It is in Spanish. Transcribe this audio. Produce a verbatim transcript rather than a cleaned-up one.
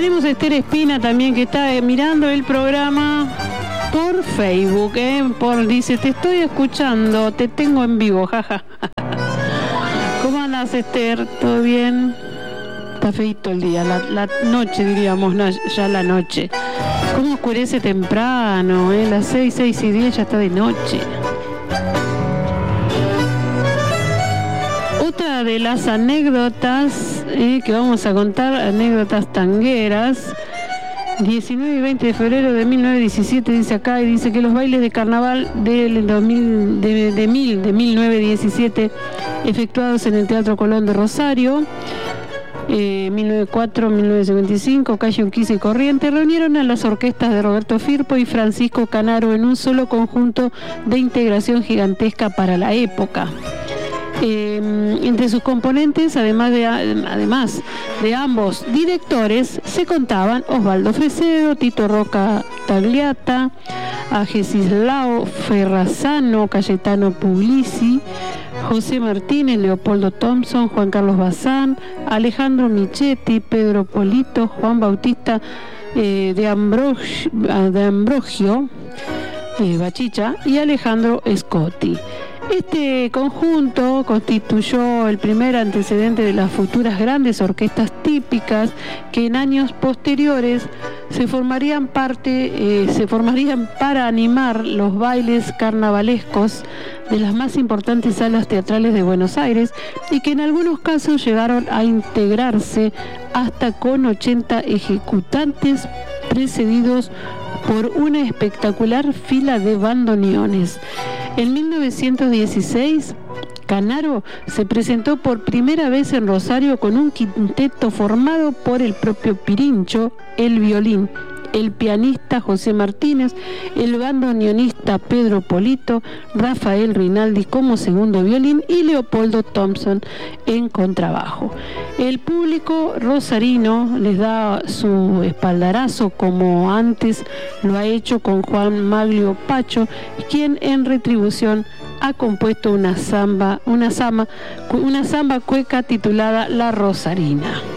tenemos a Esther Espina también, que está eh, mirando el programa por Facebook, eh, por, dice, te estoy escuchando, te tengo en vivo, jaja. ¿Cómo andas, Esther? ¿Todo bien? Está feito el día, la, la noche diríamos, no, ya la noche. ¿Cómo oscurece temprano? Eh? Las seis, seis y diez ya está de noche. Otra de las anécdotas eh, que vamos a contar, anécdotas tangueras, diecinueve y veinte de febrero de mil novecientos diecisiete, dice acá, y dice que los bailes de carnaval del dos mil, de, de, mil, de mil novecientos diecisiete, efectuados en el Teatro Colón de Rosario, eh, mil novecientos cuatro a mil novecientos cincuenta y cinco, calle Urquiza y Corrientes, reunieron a las orquestas de Roberto Firpo y Francisco Canaro en un solo conjunto de integración gigantesca para la época. Eh, entre sus componentes, además de, además de ambos directores, se contaban Osvaldo Fresedo, Tito Roca Tagliata, Agesislao Ferrazano, Cayetano Puglisi, José Martínez, Leopoldo Thompson, Juan Carlos Bazán, Alejandro Michetti, Pedro Polito, Juan Bautista eh, de, Ambrogio, de Ambrogio eh, Bachicha y Alejandro Scotti. Este conjunto constituyó el primer antecedente de las futuras grandes orquestas típicas que en años posteriores se formarían parte, eh, se formarían para animar los bailes carnavalescos de las más importantes salas teatrales de Buenos Aires y que en algunos casos llegaron a integrarse hasta con ochenta ejecutantes precedidos por una espectacular fila de bandoneones. En mil novecientos dieciséis, Canaro se presentó por primera vez en Rosario con un quinteto formado por el propio Pirincho, el violín, el pianista José Martínez, el bandoneonista Pedro Polito, Rafael Rinaldi como segundo violín y Leopoldo Thompson en contrabajo. El público rosarino les da su espaldarazo como antes lo ha hecho con Juan Maglio Pacho, quien en retribución ha compuesto una samba, una samba, una samba cueca titulada La Rosarina.